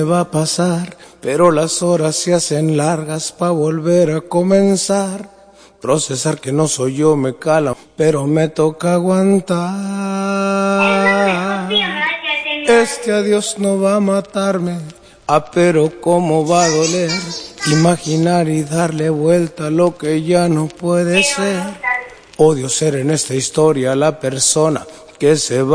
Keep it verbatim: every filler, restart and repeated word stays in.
va a pasar, pero las horas se hacen largas pa' volver a comenzar. Procesar que no soy yo me cala, pero me toca aguantar. Este adiós no va a matarme, ah, pero cómo va a doler. Imaginar y darle vuelta a lo que ya no puede ser. Odio ser en esta historia la persona que se va.